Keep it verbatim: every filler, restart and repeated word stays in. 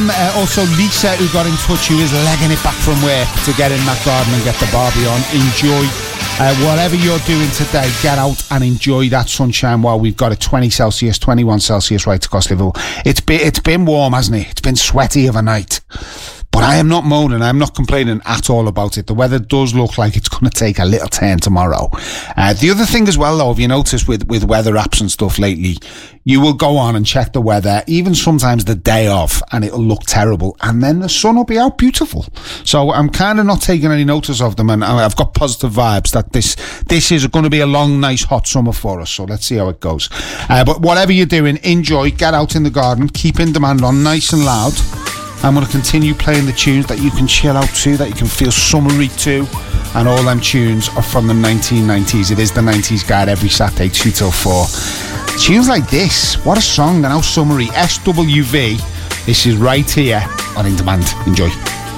Um, uh, also, Lisa, who got in touch, who is legging it back from work to get in that garden and get the barbie on. Enjoy. Uh, whatever you're doing today, get out and enjoy that sunshine while we've got a twenty Celsius, twenty-one Celsius right across Liverpool. It's been, it's been warm, hasn't it? It's been sweaty overnight. But I am not moaning, I'm not complaining at all about it. The weather does look like it's going to take a little turn tomorrow. Uh, the other thing as well, though, have you noticed with, with weather apps and stuff lately, you will go on and check the weather, even sometimes the day of, and it'll look terrible, and then the sun will be out beautiful. So I'm kind of not taking any notice of them, and I've got positive vibes that this this is going to be a long, nice, hot summer for us. So let's see how it goes. Uh, but whatever you're doing, enjoy, get out in the garden, keep In Demand on nice and loud. I'm going to continue playing the tunes that you can chill out to, that you can feel summery to, and all them tunes are from the nineteen nineties. It is the nineties Guide every Saturday, two till four. Tunes like this, what a song, and how summery. S W V, this is right here on In Demand. Enjoy.